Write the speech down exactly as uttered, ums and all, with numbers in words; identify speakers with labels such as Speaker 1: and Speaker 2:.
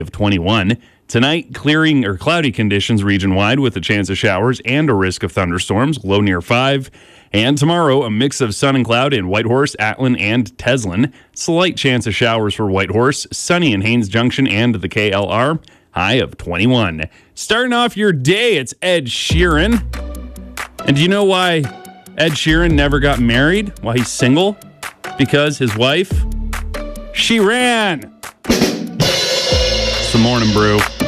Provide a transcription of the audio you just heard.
Speaker 1: of twenty-one. Tonight, clearing or cloudy conditions region-wide with a chance of showers and a risk of thunderstorms, low near five. And tomorrow, a mix of sun and cloud in Whitehorse, Atlin, and Teslin. Slight chance of showers for Whitehorse, sunny in Haines Junction and the K L R, high of twenty-one. Starting off your day, it's Ed Sheeran. And do you know why Ed Sheeran never got married? Why he's single? Because his wife, she ran. It's the Morning Brew.